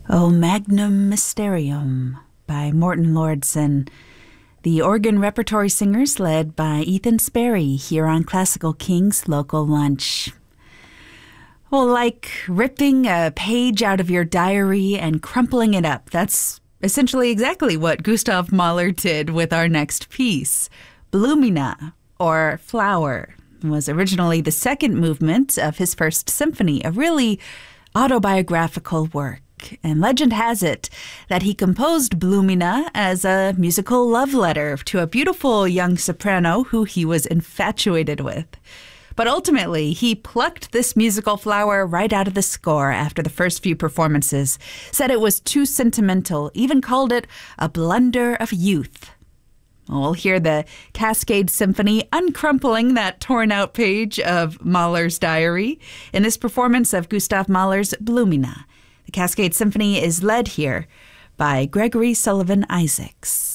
O Magnum Mysterium by Morton Lordson. The organ repertory singers led by Ethan Sperry here on Classical King's Local Lunch. Well, like ripping a page out of your diary and crumpling it up, that's essentially exactly what Gustav Mahler did with our next piece. Blumina, or Flower, was originally the second movement of his first symphony, a really autobiographical work. And legend has it that he composed Blumina as a musical love letter to a beautiful young soprano who he was infatuated with. But ultimately, he plucked this musical flower right out of the score after the first few performances, said it was too sentimental, even called it a blunder of youth. We'll hear the Cascade Symphony uncrumpling that torn-out page of Mahler's diary in this performance of Gustav Mahler's Blumina. The Cascade Symphony is led here by Gregory Sullivan Isaacs.